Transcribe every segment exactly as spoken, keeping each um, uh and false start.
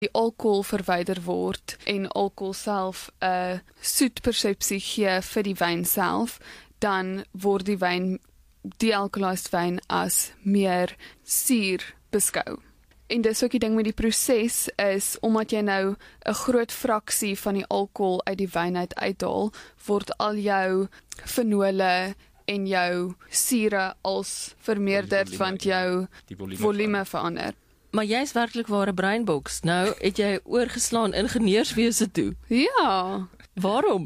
die alkohol verwyder word en alkohol self 'n soet persepsie gee vir die wyn self, dan word die wyn, dealcoholized wyn, as meer suur beskou. En dis ook die ding met die proses is, omdat jy nou 'n groot fraksie van die alkohol uit die wyn uit uithaal, word al jou fenole en jou sure als vermeerder, want jou volume verander. Maar jy is werklik ware breinboks. Nou het jy oorgeslaan ingenieurswese toe. Ja. Waarom?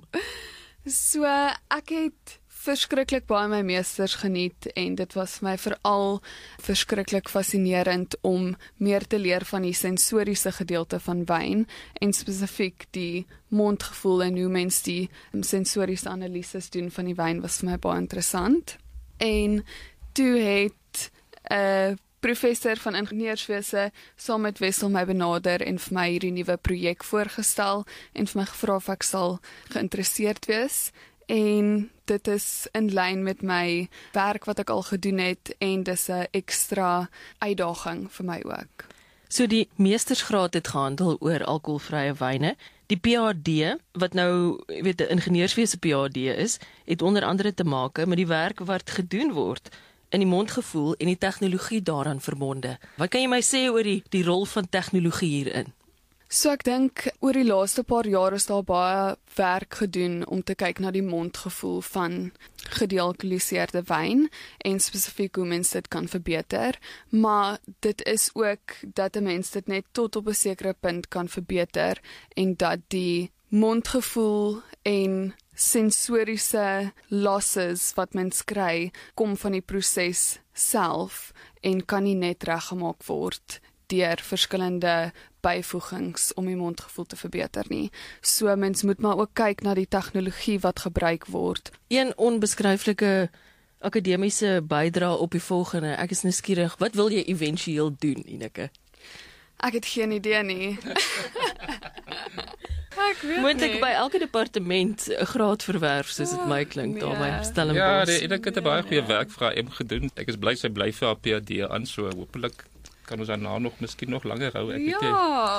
So, ek het verskriklik baie my meesters geniet en dit was vir my veral verskriklik fascinerend om meer te leer van die sensoriese gedeelte van wyn en spesifiek die mondgevoel en hoe mens die sensoriese analises doen van die wyn was vir my baie interessant. En toe het 'n uh, professor van ingenieurswese saam met Wessel my benader en vir my hierdie nuwe projek voorgestel en vir my gevra of ek sal geïnteresseerd wees. En dit is in lyn met my werk wat ek al gedoen het en dis 'n ekstra uitdaging vir my ook. So die meestersgraad het gehandel oor alkoholvrye wyne. Die P H D, wat nou, jy weet, 'n ingenieurswese P H D is, het onder andere te maak met die werk wat gedoen word in die mondgevoel en die tegnologie daaraan verbonde. Wat kan jy my sê oor die, die rol van tegnologie hierin? So ek dink oor die laaste paar jaar is daar baie werk gedoen om te kyk na die mondgevoel van gedealkoliseerde wyn en spesifiek hoe mens dit kan verbeter, maar dit is ook dat 'n mens dit net tot op 'n sekere punt kan verbeter en dat die mondgevoel en sensoriese losses wat mens kry kom van die proses self en kan nie net reggemaak word deur verskillende byvoegings om die mondgevoel te verbeter nie. So mens moet maar ook kyk na die tegnologie wat gebruik word. Een onbeskryflike akademiese bydra op die volgende. Ek is nuuskierig, wat wil jy éventueel doen, Ineke? Ek het geen idee nie. Ek weet Moet ek nie. by elke departement 'n graad verwerf, soos dit my klink, nee. daar by Stellenbosch? Ja, die, ek het 'n baie goeie werk vir haar M gedoen. Ek is bly sy bly vir haar P H D aan, so hopelik kan ons daarna nog miskien nog langer hou. Ek weet Ja.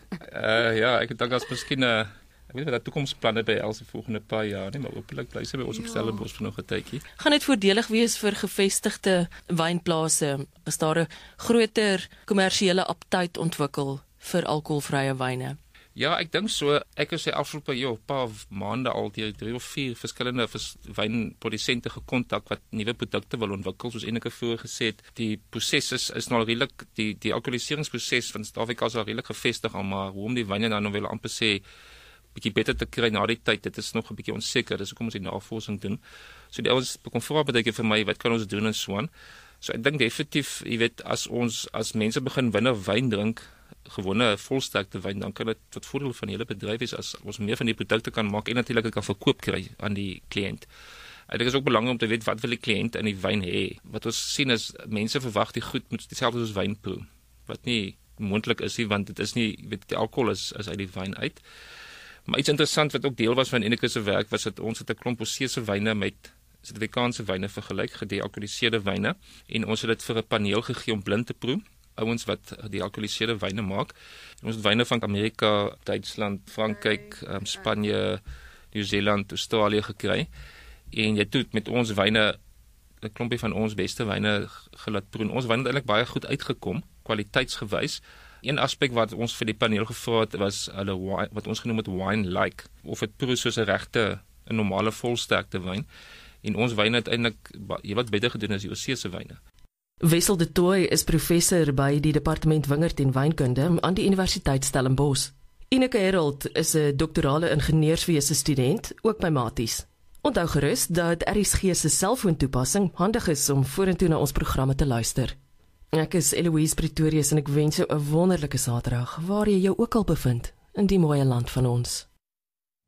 Uh, ja, ek dink as miskien 'n uh, ek weet nie wat toekomsplanne by Els die volgende paar jaar nie, maar hopelik bly sy by ons Ja. op Stellenbosch vir nog 'n tydjie. Gaan dit voordelig wees vir gevestigde wynplase as daar 'n groter kommersiële aptyd ontwikkel vir alkoholvrye wyne? Ja, ek dink so. Ek het sy afgelope jaar 'n paar maande al deur drie of vier verskillende vers, wynprodusente gekontak wat nuwe produkte wil ontwikkel, soos enige vroeër gesê het. Die proses is, is nou redelik, die die alkoholiseringsproses van Suid-Afrika is al redelik gevestig al, maar hoe om die wyne dan nou wil amper sê bietjie beter te kry na die tyd, dit is nog 'n bietjie onseker. Dis hoekom ons die navorsing doen. So die ouens kom vra baie vir my, wat kan ons doen en so aan. So ek dink definitief, jy weet, as ons as mense begin winne wyn drink, gewone volsterkte wyn, dan kan dit tot voordeel van die hele bedryf wees as ons meer van die produkte kan maak en natuurlik dit kan verkoop kry aan die kliënt. Ek dink dit is ook belangrik om te weet wat wil die kliënt in die wyn hê. Wat ons sien is mense verwag die goed moet dieselfde soos wyn proe, wat nie moontlik is nie, want dit is nie, weet, die alkohol is, is uit die wyn uit. Maar iets interessant wat ook deel was van Ineke se werk was dat ons het 'n klomp Oseese wyne met Suid-Afrikaanse wyne vergelyk, gedealkoliseerde wyne, en ons het dit vir 'n paneel gegee om blind te proe. Ouens wat die alkoholiseerde wyne maak. En ons het wyne van Amerika, Duitsland, Frankryk, um, Spanje, Nieu-Seeland, Australië gekry. En jy het met ons wyne 'n klompie van ons beste wyne gelaat proe. Ons wyne het eintlik baie goed uitgekom, kwaliteitsgewys. Een aspek wat ons vir die paneel gevra het was hulle wine, wat ons genoem het wine like, of dit proe soos 'n regte 'n normale volsterkte wyn. En ons wyne het eintlik jy wat beter gedoen as die Oseese wyne. Wessel de Tooy is professor by die departement wingerd en wynkunde aan die Universiteit Stellenbosch. Ineke Herold is 'n doktorale ingenieurswese student, ook by Maties. Onthou gerus dat R S G se selfoontoepassing handig is om vorentoe na ons programme te luister. Ek is Eloise Pretorius en ek wens jou 'n wonderlike Saterdag, waar jy jou ook al bevind in die mooie land van ons.